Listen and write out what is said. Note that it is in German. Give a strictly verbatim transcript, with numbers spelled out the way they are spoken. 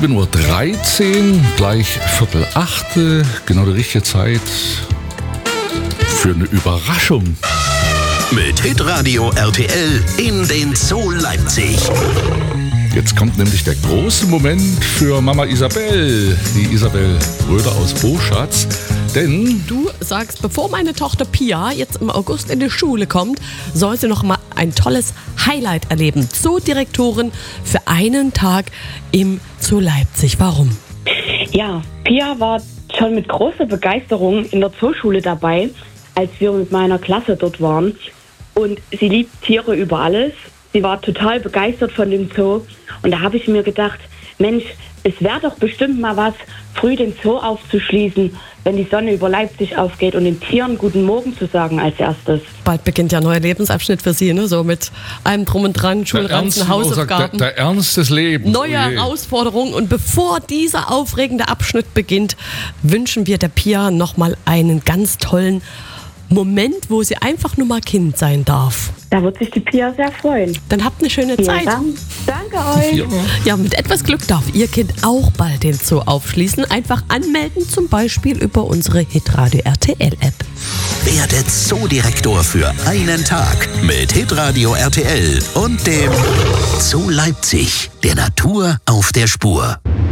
sieben Uhr dreizehn, gleich Viertel achte, genau die richtige Zeit für eine Überraschung. Mit Hitradio R T L in den Zoo Leipzig. Jetzt kommt nämlich der große Moment für Mama Isabel, die Isabel Röder aus Boschatz. Denn du sagst, bevor meine Tochter Pia jetzt im August in die Schule kommt, soll sie noch mal ein tolles Highlight erleben. Zoodirektorin für einen Tag im Zoo Leipzig. Warum? Ja, Pia war schon mit großer Begeisterung in der Zooschule dabei, als wir mit meiner Klasse dort waren. Und sie liebt Tiere über alles. Sie war total begeistert von dem Zoo. Und da habe ich mir gedacht, Mensch, es wäre doch bestimmt mal was, früh den Zoo aufzuschließen, wenn die Sonne über Leipzig aufgeht und den Tieren guten Morgen zu sagen als erstes. Bald beginnt ja ein neuer Lebensabschnitt für Sie, ne? So mit allem drum und dran, Schulranzen, Hausaufgaben. Der, der Ernst des Lebens. Neue oh Herausforderungen. Und bevor dieser aufregende Abschnitt beginnt, wünschen wir der Pia nochmal einen ganz tollen Moment, wo sie einfach nur mal Kind sein darf. Da wird sich die Pia sehr freuen. Dann habt eine schöne Vielen Zeit. Dank. Danke euch. Ja. Ja, mit etwas Glück darf Ihr Kind auch bald den Zoo aufschließen. Einfach anmelden, zum Beispiel über unsere Hitradio R T L-App. Werde Zoodirektor für einen Tag mit Hitradio R T L und dem Zoo Leipzig, der Natur auf der Spur.